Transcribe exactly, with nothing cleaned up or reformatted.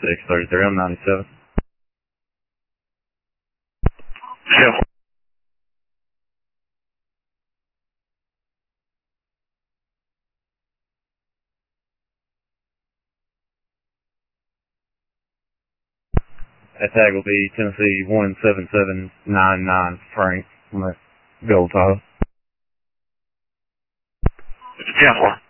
six thirty-three, I'm ninety-seven. Yeah. That tag will be Tennessee one seven seven nine nine Frank on the gold tile. Yeah.